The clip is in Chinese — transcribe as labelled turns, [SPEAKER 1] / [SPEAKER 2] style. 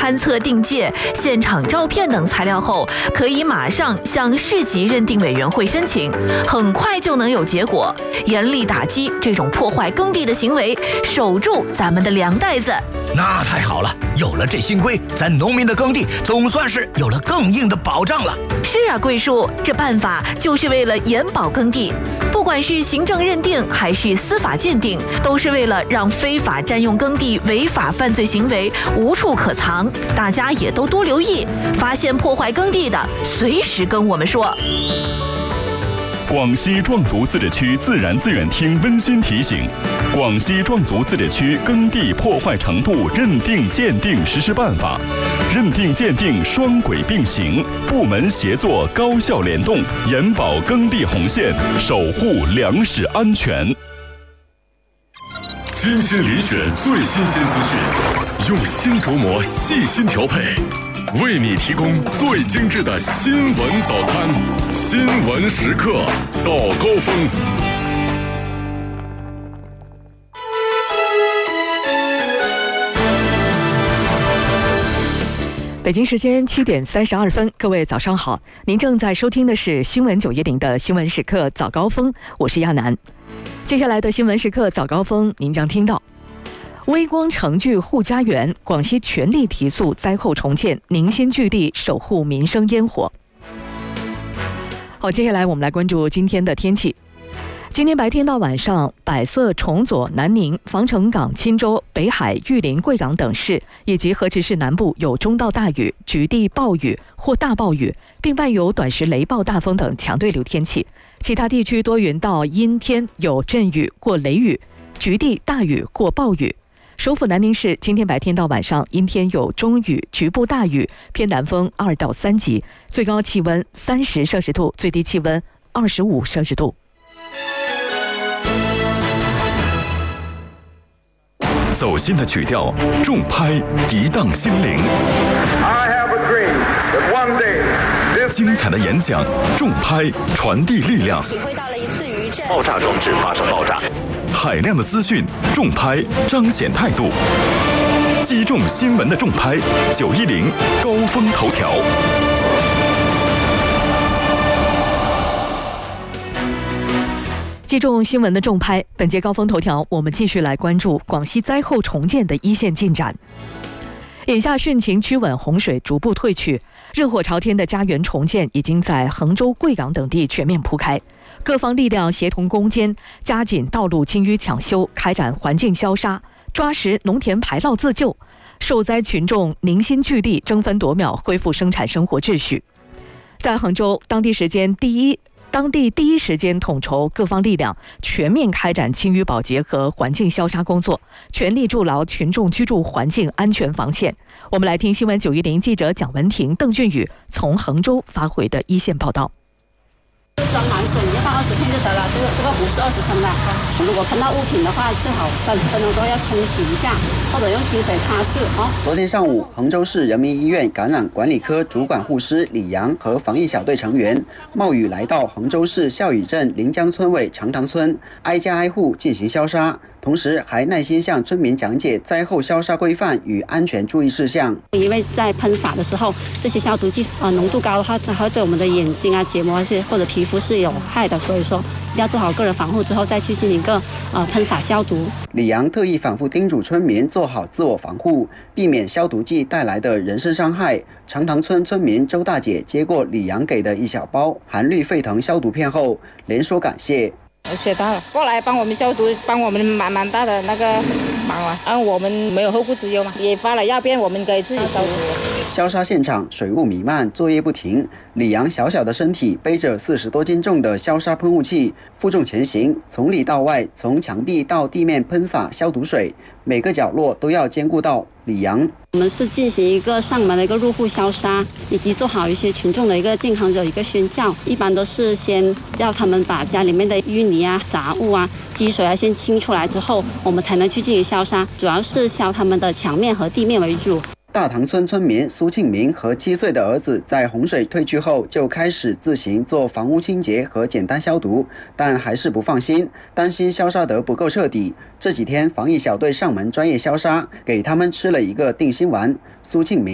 [SPEAKER 1] 勘测定界、现场照片等材料后，可以马上向市级认定委员会申请，很快就能有结果，严厉打击这种破坏耕地的行为，守住咱们的粮袋子。
[SPEAKER 2] 那太好了，有了这新规，咱农民的耕地总算是有了更硬的保障了。
[SPEAKER 1] 是啊，桂叔，这办法就是为了严保耕地，不管是行政认定还是司法鉴定，都是为了让非法占用耕地违法犯罪行为无处可藏。大家也都多留意，发现破坏耕地的，随时跟我们说。
[SPEAKER 3] 广西壮族自治区自然资源厅温馨提醒：广西壮族自治区耕地破坏程度认定鉴定实施办法，认定鉴定双轨并行，部门协作高效联动，严保耕地红线，守护粮食安全。
[SPEAKER 4] 精心遴选最新鲜资讯，用心琢磨，细心调配，为你提供最精致的新闻早餐。新闻时刻早高峰。
[SPEAKER 5] 北京时间7点32分，各位早上好，您正在收听的是新闻910的新闻时刻早高峰，我是亚楠。接下来的新闻时刻早高峰，您将听到：微光城聚护家园，广西全力提速灾后重建，凝心聚力守护民生烟火。好，接下来我们来关注今天的天气。今天白天到晚上，百色、崇左、南宁、防城港、钦州、北海、玉林、贵港等市以及河池市南部有中到大雨，局地暴雨或大暴雨，并伴有短时雷暴、大风等强对流天气。其他地区多云到阴天，有阵雨或雷雨，局地大雨或暴雨。首府南宁市今天白天到晚上阴天有中雨，局部大雨，偏南风2到3级，最高气温30摄氏度，最低气温25摄氏度。
[SPEAKER 4] 走心的曲调，重拍涤荡心灵。精彩的演讲，重拍传递力量。
[SPEAKER 6] 体会到了一次余震，
[SPEAKER 4] 爆炸装置发生爆炸。海量的资讯，重拍彰显态度。击中新闻的重拍，910高峰头条。
[SPEAKER 5] 击中新闻的重拍，本节高峰头条，我们继续来关注广西灾后重建的一线进展。眼下汛情趋稳，洪水逐步退去，热火朝天的家园重建已经在衡州、贵港等地全面铺开。各方力量协同攻坚，加紧道路清淤抢修，开展环境消杀，抓实农田排涝自救，受灾群众凝心聚力，争分夺秒恢复生产生活秩序。在衡州，当地第一时间统筹各方力量，全面开展清淤保洁和环境消杀工作，全力筑牢群众居住环境安全防线。我们来听新闻910记者蒋文婷、邓俊宇从衡州发回的一线报道。
[SPEAKER 7] 装满水，你就放20天就得了。这个壶是20升的。如果碰到物品的话，最好30分钟之后要冲洗一下，或者用清水擦拭。
[SPEAKER 8] 昨天上午，衡州市人民医院感染管理科主管护师李阳和防疫小队成员冒雨来到衡州市孝宇镇临江村委长塘村，挨家挨户进行消杀。同时还耐心向村民讲解灾后消杀规范与安全注意事项。
[SPEAKER 7] 因为在喷洒的时候，这些消毒剂浓度高的话，它会对我们的眼睛啊、结膜或者皮肤是有害的，所以说一定要做好个人防护之后再去进行一个喷洒消毒。
[SPEAKER 8] 李阳特意反复叮嘱村民做好自我防护，避免消毒剂带来的人身伤害。长塘村村民周大姐接过李阳给的一小包含氯沸腾消毒片后，连说感谢。
[SPEAKER 9] 学到了，过来帮我们消毒，帮我们蛮大的那个忙啊！我们没有后顾之忧嘛，也发了药片，我们可以自己消毒。
[SPEAKER 8] 消杀现场水雾弥漫，作业不停。李阳小小的身体背着40多斤重的消杀喷雾器，负重前行，从里到外，从墙壁到地面喷洒消毒水，每个角落都要兼顾到。李阳，
[SPEAKER 7] 我们是进行一个上门的一个入户消杀，以及做好一些群众的一个健康的一个宣教。一般都是先要他们把家里面的淤泥啊、杂物啊、积水啊先清出来之后，我们才能去进行消杀。主要是消他们的墙面和地面为主。
[SPEAKER 8] 大塘村村民苏庆明和7岁的儿子在洪水退去后就开始自行做房屋清洁和简单消毒，但还是不放心，担心消杀得不够彻底。这几天防疫小队上门专业消杀，给他们吃了一个定心丸。苏庆明